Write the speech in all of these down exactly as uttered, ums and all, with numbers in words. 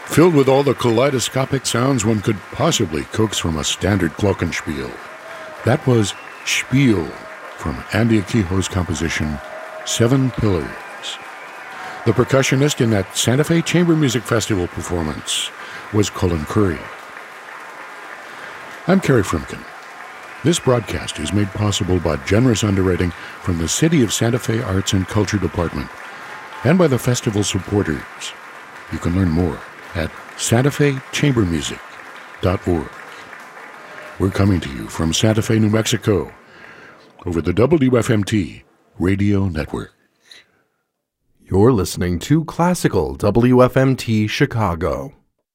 filled with all the kaleidoscopic sounds one could possibly coax from a standard glockenspiel. That was Spiel from Andy Akiho's composition, Seven Pillars. The percussionist in that Santa Fe Chamber Music Festival performance was Colin Curry. I'm Kerry Frumkin. This broadcast is made possible by generous underwriting from the City of Santa Fe Arts and Culture Department and by the festival supporters. You can learn more at santa fe chamber music dot org. We're coming to you from Santa Fe, New Mexico, over the W F M T radio network. You're listening to Classical W F M T Chicago.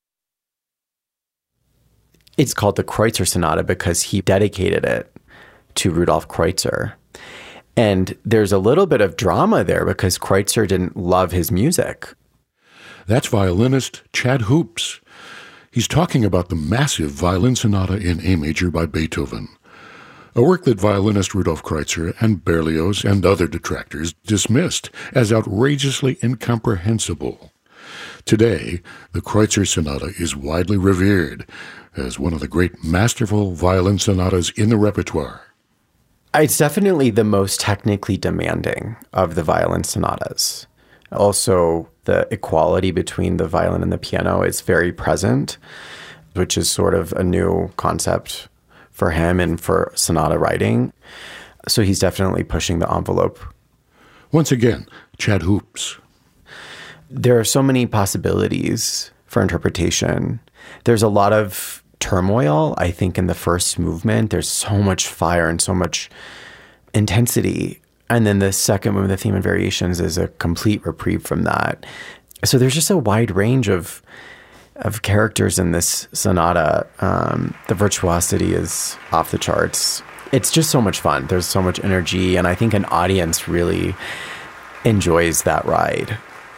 It's called the Kreutzer Sonata because he dedicated it to Rudolf Kreutzer. And there's a little bit of drama there because Kreutzer didn't love his music. That's violinist Chad Hoops. He's talking about the massive violin sonata in A major by Beethoven, a work that violinist Rudolf Kreutzer and Berlioz and other detractors dismissed as outrageously incomprehensible. Today, the Kreutzer Sonata is widely revered as one of the great masterful violin sonatas in the repertoire. It's definitely the most technically demanding of the violin sonatas. Also, the equality between the violin and the piano is very present, which is sort of a new concept for him and for sonata writing. So he's definitely pushing the envelope. Once again, Chad Hoops. There are so many possibilities for interpretation. There's a lot of turmoil, I think, in the first movement. There's so much fire and so much intensity. And then the second movement, the theme and variations, is a complete reprieve from that. So there's just a wide range of of characters in this sonata. Um, the virtuosity is off the charts. It's just so much fun. There's so much energy, and I think an audience really enjoys that ride.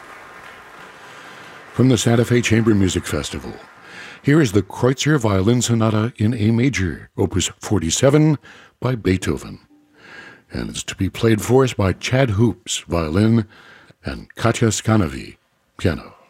From the Santa Fe Chamber Music Festival, here is the Kreutzer Violin Sonata in A major, Opus forty-seven by Beethoven. And it's to be played for us by Chad Hoops, violin, and Katja Skanovi, piano.